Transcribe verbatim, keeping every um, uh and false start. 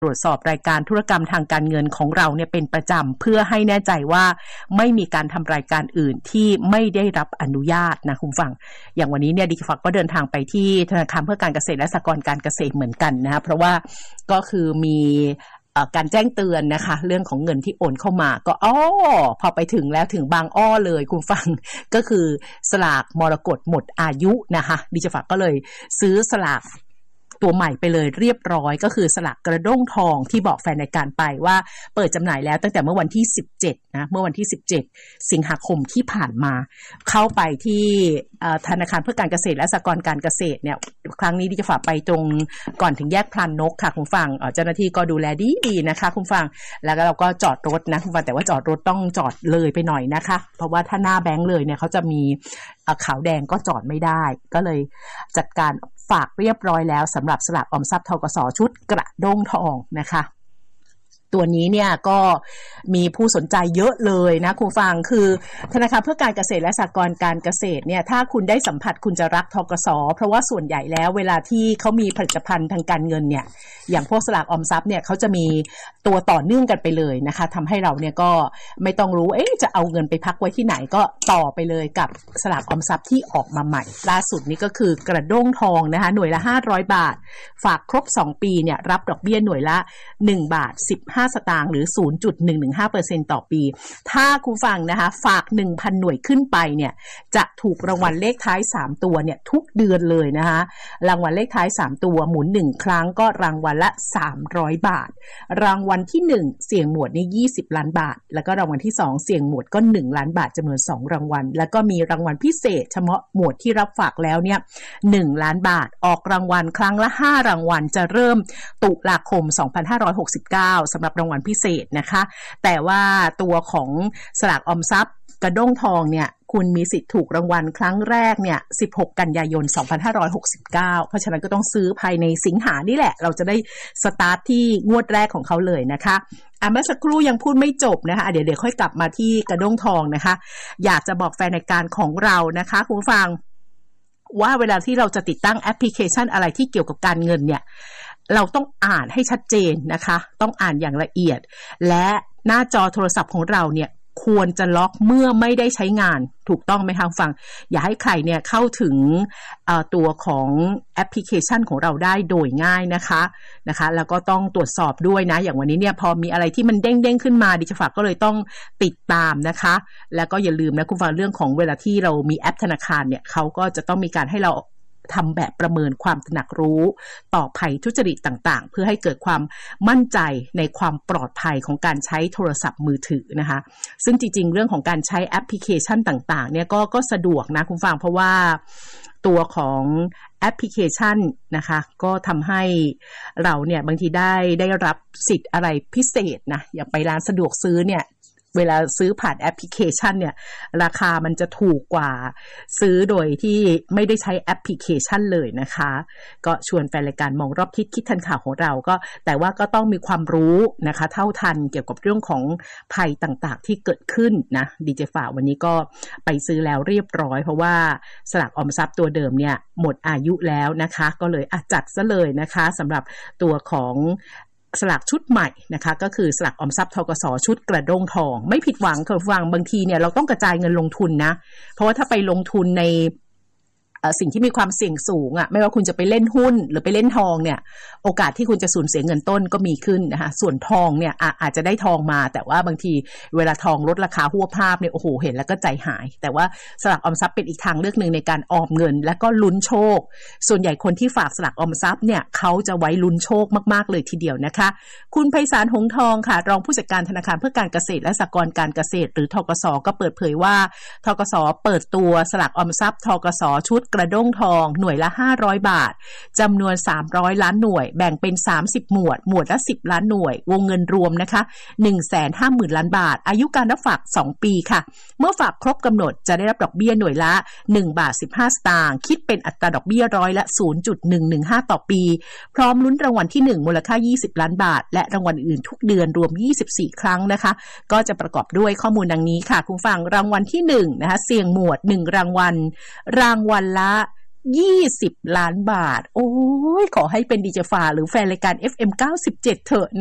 ตรวจสอบรายการธุรกรรมทางการเงินของเราเนี่ยเป็นประจำเพื่อให้แน่ใจว่าไม่มีการทำรายการอื่นที่ไม่ได้รับอนุญาตนะคุณฟังอย่างวันนี้เนี่ยดิจิฟักก็เดินทางไปที่ธนาคารเพื่อการเกษตรและสหกรณ์การเกษตรเหมือนกันนะเพราะว่าก็คือมีการแจ้งเตือนนะคะเรื่องของเงินที่โอนเข้ามาก็อ้อพอไปถึงแล้วถึงบางอ้อเลยคุณฟังก็คือสลากมรกตหมดอายุนะคะดิจิฟักก็เลยซื้อสลากตัวใหม่ไปเลยเรียบร้อยก็คือสลากกระด้งทองที่บอกแฟนในการไปว่าเปิดจำหน่ายแล้วตั้งแต่เมื่อวันที่สิบเจ็ดนะเมื่อวันที่สิบเจ็ดสิงหาคมที่ผ่านมาเข้าไปที่ธนาคารเพื่อการเกษตรและสหกรณ์การเกษตรเนี่ยครั้งนี้ดิจะฝากไปตรงก่อนถึงแยกพลานนกค่ะคุณฟังเจ้าหน้าที่ก็ดูแลดีๆนะคะคุณฟังแล้วก็เราก็จอดรถนะคุณฟังแต่ว่าจอดรถต้องจอดเลยไปหน่อยนะคะเพราะว่าถ้าหน้าแบงค์เลยเนี่ยเขาจะมีขาวแดงก็จอดไม่ได้ก็เลยจัดการฝากเรียบร้อยแล้วสำหรับสลากออมทรัพย์ธกส.ชุดกระด้งทองนะคะตัวนี้เนี่ยก็มีผู้สนใจเยอะเลยนะคุณฟังคือธนาคารเพื่อการเกษตรและสหกรณ์การเกษตรเนี่ยถ้าคุณได้สัมผัสคุณจะรักธกส.เพราะว่าส่วนใหญ่แล้วเวลาที่เขามีผลิตภัณฑ์ทางการเงินเนี่ยอย่างพวกสลากออมทรัพย์เนี่ยเขาจะมีตัวต่อเนื่องกันไปเลยนะคะทำให้เราเนี่ยก็ไม่ต้องรู้เอ๊ะจะเอาเงินไปพักไว้ที่ไหนก็ต่อไปเลยกับสลากออมทรัพย์ที่ออกมาใหม่ล่าสุดนี้ก็คือกระด้งทองนะคะหน่วยละห้าร้อยบาทฝากครบสองปีเนี่ยรับดอกเบี้ยหน่วยละหนึ่งบาทสิบห้าสตางค์หรือ ศูนย์จุดหนึ่งหนึ่งห้าเปอร์เซ็นต์ ต่อปีถ้าคุณฟังนะคะฝาก หนึ่งพัน หน่วยขึ้นไปเนี่ยจะถูกรางวัลเลขท้ายสามตัวเนี่ยทุกเดือนเลยนะคะรางวัลเลขท้ายสามตัวหมุนหนึ่งครั้งก็รางวัลละสามร้อยบาทรางวัลที่หนึ่งเสี่ยงหมวดนี่ยี่สิบล้านบาทแล้วก็รางวัลที่สองเสี่ยงหมวดก็หนึ่งล้านบาทจำนวนสองรางวัลแล้วก็มีรางวัลพิเศษเฉพาะหมวดที่รับฝากแล้วเนี่ยหนึ่งล้านบาทออกรางวัลครั้งละห้ารางวัลจะเริ่มตุลาคมสองพันห้าร้อยหกสิบเก้าสำหรับรางวัลพิเศษนะคะแต่ว่าตัวของสลากออมทรัพย์กระด้งทองเนี่ยคุณมีสิทธิ์ถูกรางวัลครั้งแรกเนี่ยสิบหกกันยายนสองพันห้าร้อยหกสิบเก้าเพราะฉะนั้นก็ต้องซื้อภายในสิงหานี่แหละเราจะได้สตาร์ทที่งวดแรกของเขาเลยนะคะอ่ะเมื่อสักครู่ยังพูดไม่จบนะคะเดี๋ยวเดี๋ยวค่อยกลับมาที่กระด้งทองนะคะอยากจะบอกแฟนรายการของเรานะคะคุณผู้ฟังว่าเวลาที่เราจะติดตั้งแอปพลิเคชันอะไรที่เกี่ยวกับการเงินเนี่ยเราต้องอ่านให้ชัดเจนนะคะต้องอ่านอย่างละเอียดและหน้าจอโทรศัพท์ของเราเนี่ยควรจะล็อกเมื่อไม่ได้ใช้งานถูกต้องไหมคะฟังอย่าให้ใครเนี่ยเข้าถึงตัวของแอปพลิเคชันของเราได้โดยง่ายนะคะนะคะแล้วก็ต้องตรวจสอบด้วยนะอย่างวันนี้เนี่ยพอมีอะไรที่มันเด้งๆขึ้นมาดิฉันฝากก็เลยต้องติดตามนะคะแล้วก็อย่าลืมนะคุณฟังเรื่องของเวลาที่เรามีแอปธนาคารเนี่ยเขาก็จะต้องมีการให้เราทำแบบประเมินความตระหนักรู้ต่อภัยทุจริตต่างๆเพื่อให้เกิดความมั่นใจในความปลอดภัยของการใช้โทรศัพท์มือถือนะคะซึ่งจริงๆเรื่องของการใช้แอปพลิเคชันต่างๆเนี่ยก็ก็สะดวกนะคุณฟังเพราะว่าตัวของแอปพลิเคชันนะคะก็ทำให้เราเนี่ยบางทีได้ได้รับสิทธิ์อะไรพิเศษนะอย่างไปร้านสะดวกซื้อเนี่ยเวลาซื้อผ่านแอปพลิเคชันเนี่ยราคามันจะถูกกว่าซื้อโดยที่ไม่ได้ใช้แอปพลิเคชันเลยนะคะก็ชวนแฟนรายการมองรอบทิศคิดทันข่าวของเราก็แต่ว่าก็ต้องมีความรู้นะคะเท่าทันเกี่ยวกับเรื่องของภัยต่างๆที่เกิดขึ้นนะดีเจฝ่าวันนี้ก็ไปซื้อแล้วเรียบร้อยเพราะว่าสลากออมทรัพย์ตัวเดิมเนี่ยหมดอายุแล้วนะคะก็เลยอ่ะจัดซะเลยนะคะสำหรับตัวของสลากชุดใหม่นะคะก็คือสลากออมทรัพย์ธกส.ชุดกระด้งทองไม่ผิดหวังค่ะฟังบางทีเนี่ยเราต้องกระจายเงินลงทุนนะเพราะว่าถ้าไปลงทุนในสิ่งที่มีความเสี่ยงสูงอ่ะไม่ว่าคุณจะไปเล่นหุ้นหรือไปเล่นทองเนี่ยโอกาสที่คุณจะสูญเสียเงินต้นก็มีขึ้นนะคะส่วนทองเนี่ยอาจจะได้ทองมาแต่ว่าบางทีเวลาทองลดราคาหัวภาพเนี่ยโอ้โหเห็นแล้วก็ใจหายแต่ว่าสลากออมทรัพย์เป็นอีกทางเลือกนึงในการออมเงินและก็ลุ้นโชคส่วนใหญ่คนที่ฝากสลากออมทรัพย์เนี่ยเขาจะไว้ลุ้นโชคมากๆเลยทีเดียวนะคะคุณไพศาลหงทองค่ะรองผู้จัดการธนาคารเพื่อการเกษตรและสหกรณ์การเกษตรหรือธกส.ก็เปิดเผยว่าธกส.เปิดตัวสลากออมทรัพย์ธกส.ชุดกระด้งทองหน่วยละห้าร้อยบาทจำนวนสามร้อยล้านหน่วยแบ่งเป็นสามสิบหมวดหมวดละสิบล้านหน่วยวงเงินรวมนะคะ หนึ่งแสนห้าหมื่นล้านบาทอายุการรับฝากสองปีค่ะเมื่อฝากครบกำหนดจะได้รับดอกเบี้ยหน่วยละหนึ่งบาทสิบห้าสตางค์คิดเป็นอัตราดอกเบี้ยร้อยละ ศูนย์จุดหนึ่งหนึ่งห้า ต่อปีพร้อมลุ้นรางวัลที่หนึ่งมูลค่ายี่สิบล้านบาทและรางวัลอื่นทุกเดือนรวมยี่สิบสี่ครั้งนะคะก็จะประกอบด้วยข้อมูลดังนี้ค่ะคุณฟังรางวัลที่หนึ่งนะคะเสี่ยงหมวดหนึ่งรางวัลรางวัลละยี่สิบล้านบาทโอ้ยขอให้เป็นดีเจฟ้าหรือแฟนรายการ เอฟ เอ็ม เก้าสิบเจ็ด เถอะ